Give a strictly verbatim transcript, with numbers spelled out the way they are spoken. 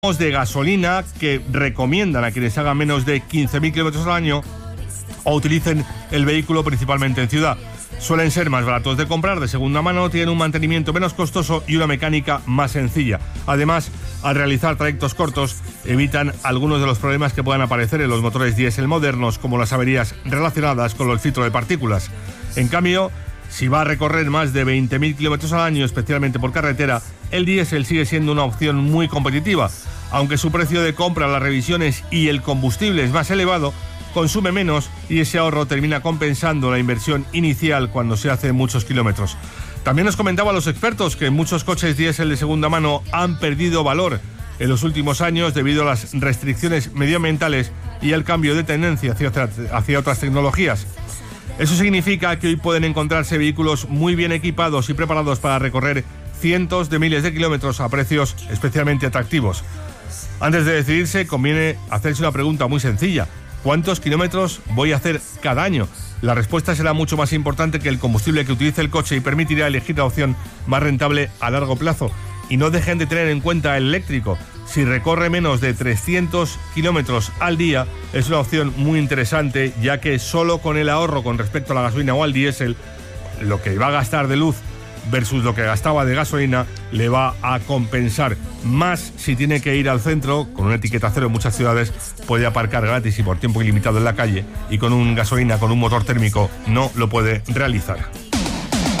de gasolina que recomiendan a quienes hagan menos de quince mil kilómetros al año o utilicen el vehículo principalmente en ciudad. Suelen ser más baratos de comprar, de segunda mano, tienen un mantenimiento menos costoso y una mecánica más sencilla. Además, al realizar trayectos cortos, evitan algunos de los problemas que puedan aparecer en los motores diésel modernos, como las averías relacionadas con el filtro de partículas. En cambio, si va a recorrer más de veinte mil kilómetros al año, especialmente por carretera, el diésel sigue siendo una opción muy competitiva. Aunque su precio de compra, las revisiones y el combustible es más elevado, consume menos y ese ahorro termina compensando la inversión inicial cuando se hace muchos kilómetros. También nos comentaban los expertos que muchos coches diésel de segunda mano han perdido valor en los últimos años debido a las restricciones medioambientales y al cambio de tendencia hacia, hacia otras tecnologías. Eso significa que hoy pueden encontrarse vehículos muy bien equipados y preparados para recorrer cientos de miles de kilómetros a precios especialmente atractivos. Antes de decidirse, conviene hacerse una pregunta muy sencilla. ¿Cuántos kilómetros voy a hacer cada año? La respuesta será mucho más importante que el combustible que utilice el coche y permitirá elegir la opción más rentable a largo plazo. Y no dejen de tener en cuenta el eléctrico. Si recorre menos de trescientos kilómetros al día, es una opción muy interesante, ya que solo con el ahorro con respecto a la gasolina o al diésel, lo que va a gastar de luz versus lo que gastaba de gasolina, le va a compensar más si tiene que ir al centro. Con una etiqueta cero en muchas ciudades puede aparcar gratis y por tiempo ilimitado en la calle, y con un gasolina con un motor térmico no lo puede realizar.